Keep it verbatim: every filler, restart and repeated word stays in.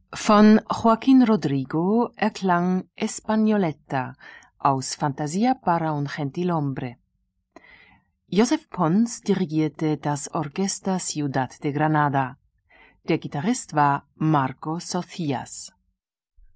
Von Joaquín Rodrigo erklang Españoletta aus Fantasia para un gentilhombre. Joseph Pons dirigierte das Orquesta Ciudad de Granada. Der Gitarrist war Marco Socias.